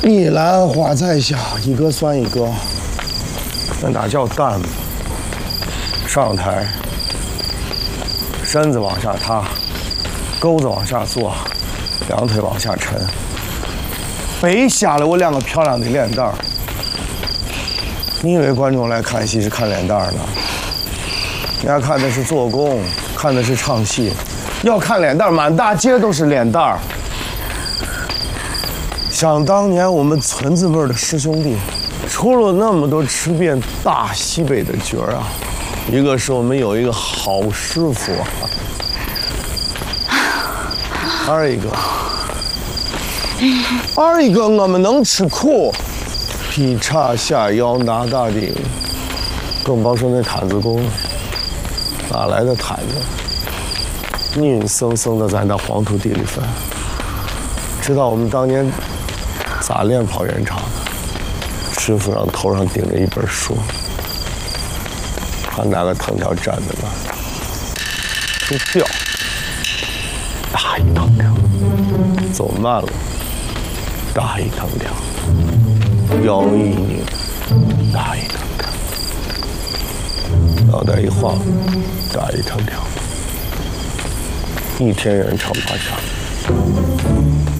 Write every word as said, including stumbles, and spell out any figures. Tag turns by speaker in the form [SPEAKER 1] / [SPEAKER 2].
[SPEAKER 1] 一篮花在下，一个算一个。那哪叫担子？上台，身子往下塌，钩子往下坐，两腿往下沉。背下了我两个漂亮的脸蛋儿。你以为观众来看戏是看脸蛋儿呢？人家看的是做工，看的是唱戏。要看脸蛋儿，满大街都是脸蛋儿。想当年我们村子辈的师兄弟，出了那么多吃遍大西北的角儿啊，一个是我们有一个好师傅啊，二一个，二一个我们能吃苦，劈叉下腰拿大顶，更甭说那摊子工了，哪来的摊子？硬生生的在那黄土地里翻。知道我们当年咋练跑圆场的？师傅让头上顶着一本书，还拿个藤条站在那儿，就吊，大一藤条，走慢了，大一藤条，腰一拧，大一藤条，脑袋一晃，大一藤条，一天人唱八下。